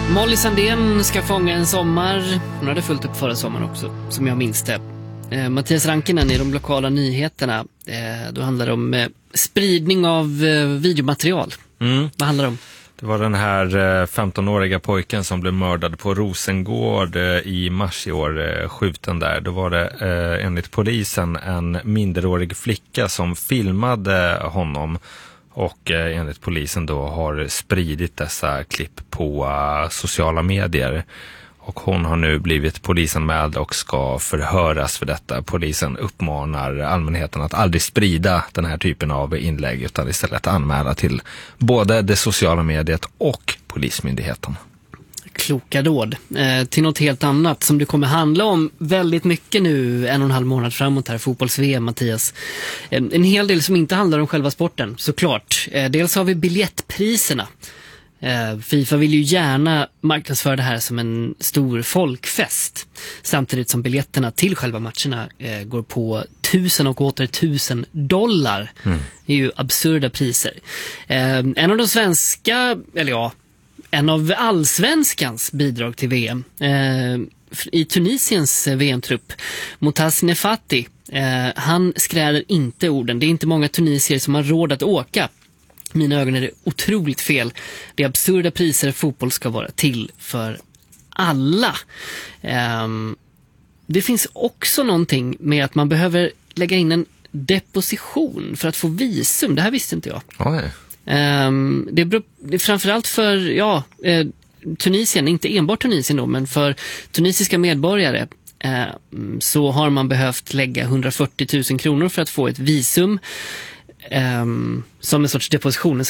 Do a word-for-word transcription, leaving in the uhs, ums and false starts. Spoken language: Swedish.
Molly Sandén ska fånga en sommar. Hon hade fullt upp förra sommaren också, som jag minns det. Eh, Mattias Rankinen i de lokala nyheterna. Eh, då handlar det om eh, spridning av eh, videomaterial. Mm. Vad handlar det om? Det var den här femtonåriga pojken som blev mördad på Rosengård i mars i år, skjuten där. Då var det eh, enligt polisen en minderårig flicka som filmade honom och eh, enligt polisen då har spridit dessa klipp på uh, sociala medier. Och hon har nu blivit polisanmäld och ska förhöras för detta. Polisen uppmanar allmänheten att aldrig sprida den här typen av inlägg utan istället anmäla till både det sociala mediet och polismyndigheten. Kloka råd. Eh, till något helt annat som det kommer handla om väldigt mycket nu, en och en halv månad framåt här, fotbolls-V M, Mattias. Eh, en hel del som inte handlar om själva sporten, såklart. Eh, dels har vi biljettpriserna. Uh, FIFA vill ju gärna marknadsföra det här som en stor folkfest, samtidigt som biljetterna till själva matcherna uh, går på tusen och åter tusen dollar. Mm. Det är ju absurda priser. Uh, en av de svenska, eller ja, en av allsvenskans bidrag till V M uh, i Tunisiens V M-trupp, Moutaz Nefati, uh, han skräder inte orden. Det är inte många tunisier som har råd att åka. Mina ögon är det otroligt fel. Det är absurda priser, fotboll ska vara till för alla. Um, det finns också någonting med att man behöver lägga in en deposition för att få visum. Det här visste inte jag. Oj. Um, det, är bro- det är framförallt för ja, eh, Tunisien, inte enbart Tunisien då, men för tunisiska medborgare. Eh, så har man behövt lägga hundrafyrtio tusen kronor för att få ett visum. Um, som en sorts deposition.